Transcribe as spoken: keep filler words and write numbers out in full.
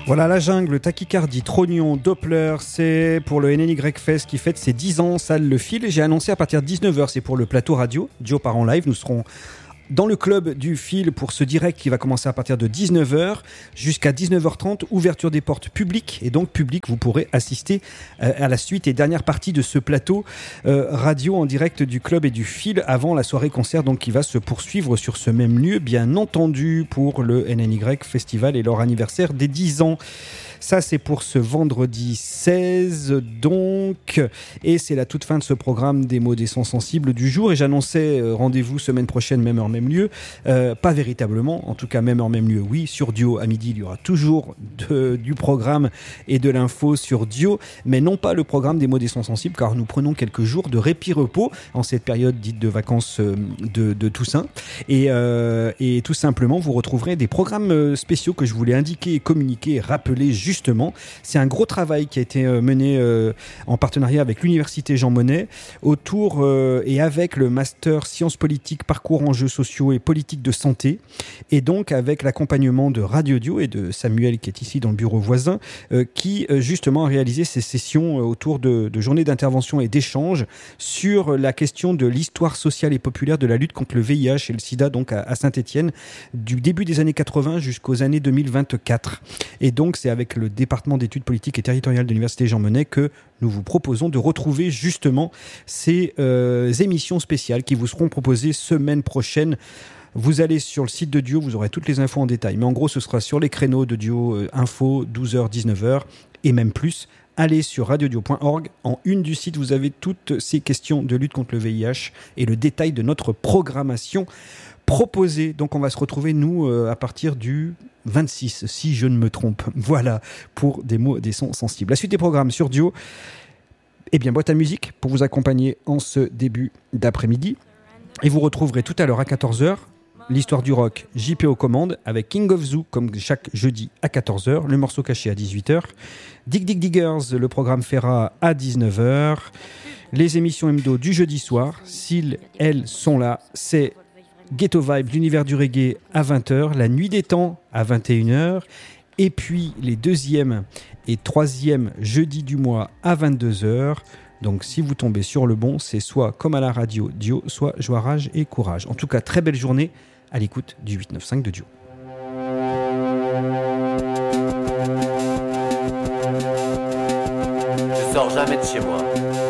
Voilà, la jungle, tachycardie, trognon, Doppler, c'est pour le N N Y Fest qui fête ses dix ans, salle Le Fil. J'ai annoncé à partir de dix-neuf heures, c'est pour le plateau radio, Dio part en live. Nous serons dans le club du Fil pour ce direct qui va commencer à partir de dix-neuf heures jusqu'à dix-neuf heures trente, ouverture des portes publiques. Et donc, public, vous pourrez assister euh, à la suite et dernière partie de ce plateau euh, radio en direct du club et du Fil avant la soirée concert donc, qui va se poursuivre sur ce même lieu, bien entendu, pour le N N Y Festival et leur anniversaire des dix ans. Ça, c'est pour ce vendredi seize, donc. Et c'est la toute fin de ce programme des mots des sons sensibles du jour. Et j'annonçais euh, rendez-vous semaine prochaine, même heure, même lieu. Euh, pas véritablement, en tout cas, même heure, même lieu, oui. Sur Dio, à midi, il y aura toujours de, du programme et de l'info sur Dio, mais non pas le programme des mots des sons sensibles, car nous prenons quelques jours de répit-repos en cette période dite de vacances euh, de, de Toussaint. Et, euh, et tout simplement, vous retrouverez des programmes spéciaux que je voulais indiquer et communiquer et rappeler justement. C'est un gros travail qui a été mené euh, en partenariat avec l'Université Jean Monnet autour euh, et avec le Master Sciences Politiques, Parcours Enjeux Sociaux et Politique de Santé, et donc avec l'accompagnement de Radio Dio et de Samuel qui est ici dans le bureau voisin, euh, qui euh, justement a réalisé ces sessions euh, autour de, de journées d'intervention et d'échanges sur la question de l'histoire sociale et populaire de la lutte contre le V I H et le sida donc à, à Saint-Étienne du début des années quatre-vingts jusqu'aux années deux mille vingt-quatre. Et donc c'est avec le département d'études politiques et territoriales de l'Université Jean Monnet que nous vous proposons de retrouver justement ces euh, émissions spéciales qui vous seront proposées semaine prochaine. Vous allez sur le site de Dio, vous aurez toutes les infos en détail. Mais en gros, ce sera sur les créneaux de Dio, euh, info, douze heures, dix-neuf heures et même plus. Allez sur radio dio point org. En une du site, vous avez toutes ces questions de lutte contre le V I H et le détail de notre programmation proposée. Donc, on va se retrouver, nous, euh, à partir du vingt-six, si je ne me trompe. Voilà, pour des mots, des sons sensibles. La suite des programmes sur Dio, eh bien, boîte à musique pour vous accompagner en ce début d'après-midi. Et vous retrouverez tout à l'heure à quatorze heures l'histoire du rock, J P aux commandes, avec King of Zoo, comme chaque jeudi à quatorze heures, le morceau caché à dix-huit heures, Dig Dig Diggers, le programme Ferra à dix-neuf heures, les émissions hebdo du jeudi soir, s'ils, elles sont là, c'est Ghetto Vibe, l'univers du reggae à vingt heures, la nuit des temps à vingt et une heures, et puis les deuxième et troisième jeudis du mois à vingt-deux heures. Donc si vous tombez sur le bon, c'est soit comme à la radio Dio, soit Joie, Rage et Courage. En tout cas, très belle journée à l'écoute du huit neuf cinq de Dio. Je sors jamais de chez moi.